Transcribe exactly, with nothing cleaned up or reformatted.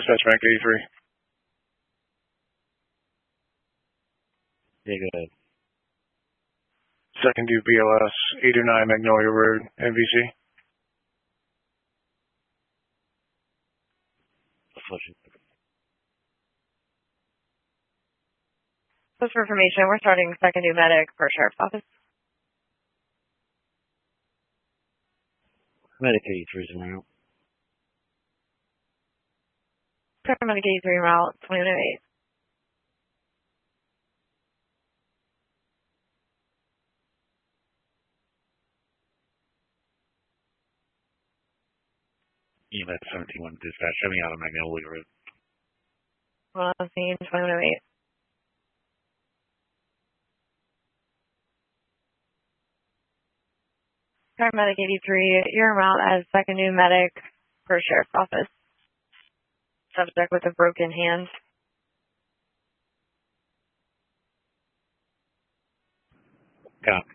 dispatch Medic eighty-three. Yeah, go ahead. Second due B L S, eight oh nine Magnolia Road, M V C. Just for information, we're starting second due medic for Sheriff's Office. Medic eighty-three is en route. Medic eighty-three route, twenty-one oh eight. E M S seventeen one dispatch, coming out of Magnolia Road. Well, I'm seeing twenty-one oh eight. Paramedic eighty-three, you're en route as second due medic for Sheriff's Office. Subject with a broken hand. Copy.